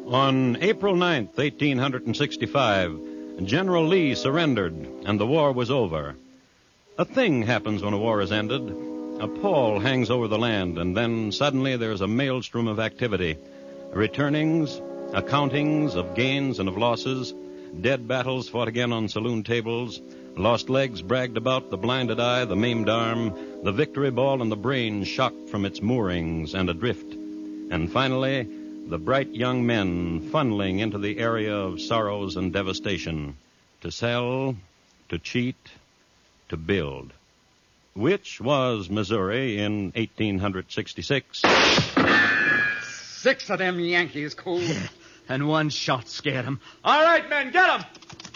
On April 9th, 1865, General Lee surrendered, and the war was over. A thing happens when a war is ended. A pall hangs over the land, and then suddenly there's a maelstrom of activity. Returnings, accountings of gains and of losses, dead battles fought again on saloon tables, lost legs bragged about, the blinded eye, the maimed arm, the victory ball and the brain shocked from its moorings and adrift. And finally, the bright young men funneling into the area of sorrows and devastation, to sell, to cheat, to build. Which was Missouri in 1866. 6 of them Yankees, Cole. And one shot scared him. All right, men, get him!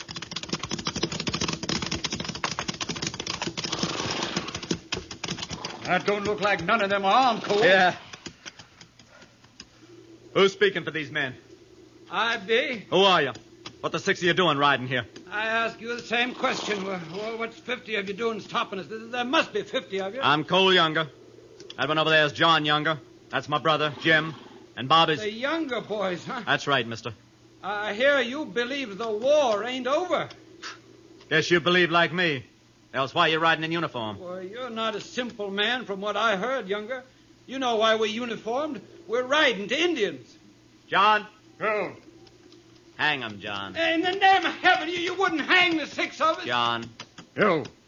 That don't look like none of them are armed, Cole. Yeah. Who's speaking for these men? I be. Who are you? What the 6 of you doing riding here? I ask you the same question. Well, what's 50 of you doing stopping us? There must be 50 of you. I'm Cole Younger. That one over there is John Younger. That's my brother, Jim. And Bob is... The Younger boys, huh? That's right, mister. I hear you believe the war ain't over. Guess you believe like me. Else why are you riding in uniform? Well, you're not a simple man from what I heard, Younger. You know why we're uniformed. We're riding to Indians. John? Go. Hang 'em, John. In the name of heaven, you wouldn't hang the 6 of us. John. Yo.